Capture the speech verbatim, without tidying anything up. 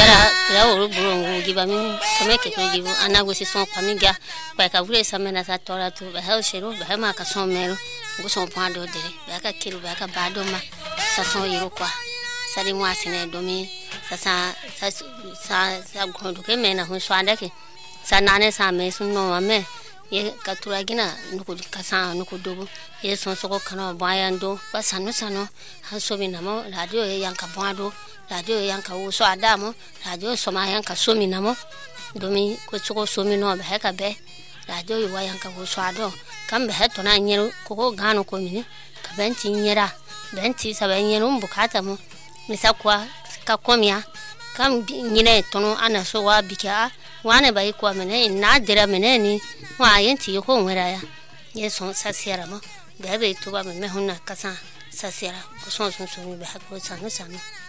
gara gara uru burungu giba mi kameke ko gibu anago si son pamiga ba ka vure samena sa tora tu ba ha shero ba ma ka son mero go son pando dere ba ka kiru ba ka ba do ma sa son yiro kwa sa di mwa sine do mi sa sa sa sa sa gondo ke mena hun swanda ke sa nane sa me sun no ma me ye ka turagina nuko ka sa nuko dobo ye son so ko kana bayando ba sanu sanu ha so mi namo radio ye yanka bwado radio yanka wo so adamo radio so ma yanka so mi namo domi ko choko so mi no ba ka be radio yo yanka wo so ado kam be to na nyeru ko ko gano ko mi ka benti nyera benti sa be nyeru mbukata mo misa kwa ka komia kam nyine tono ana so wa bika wane ba ko mene na dira mene ni wa yenti ko nwera ya ye son sasiera mo be be to ba me honna kasa sasiera ko son son so mi ba ko sanu sanu